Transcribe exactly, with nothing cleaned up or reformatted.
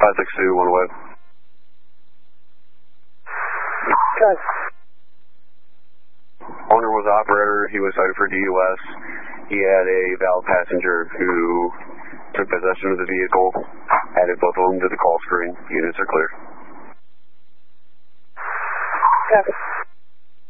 five six two, one away. Okay. Owner was operator. He was cited for D U S. He had a valid passenger who took possession of the vehicle, added both of them to the call screen. Units are clear. Copy.